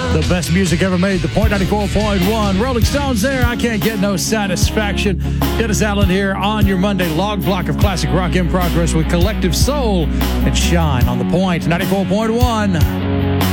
The best music ever made, The Point 94.1. Rolling Stones there, I Can't Get No Satisfaction. Dennis Allen here on your Monday log block of classic rock in progress with Collective Soul and Shine on The Point 94.1.